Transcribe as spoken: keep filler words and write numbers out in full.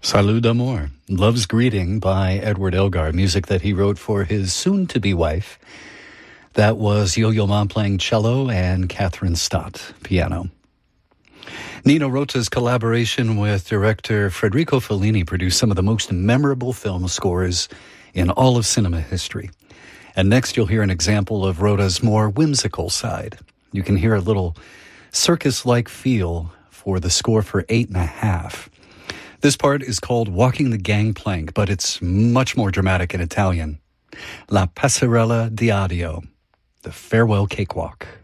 Salut d'amour, Love's Greeting by Edward Elgar, music that he wrote for his soon-to-be wife. That was Yo-Yo Ma playing cello and Catherine Stott, piano. Nino Rota's collaboration with director Federico Fellini produced some of the most memorable film scores in all of cinema history. And next you'll hear an example of Rota's more whimsical side. You can hear a little circus-like feel for the score for Eight and a Half. This part is called Walking the Gangplank, but it's much more dramatic in Italian. La Passerella di Addio, the farewell cakewalk.